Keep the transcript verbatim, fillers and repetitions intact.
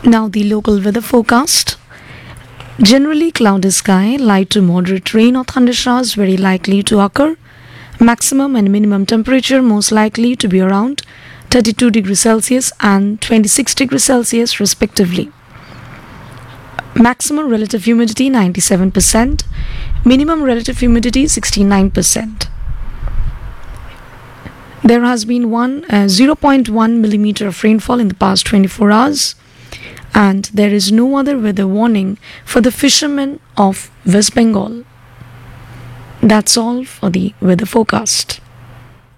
Now, the local weather forecast. Generally cloudy sky, light to moderate rain or thunder showers very likely to occur. Maximum and minimum temperature most likely to be around thirty-two degrees Celsius and twenty-six degrees Celsius respectively. Maximum relative humidity ninety-seven percent, minimum relative humidity sixty-nine percent. There has been one uh, zero point one millimeter of rainfall in the past twenty-four hours, and there is no other weather warning for the fishermen of West Bengal. That's all for the weather forecast.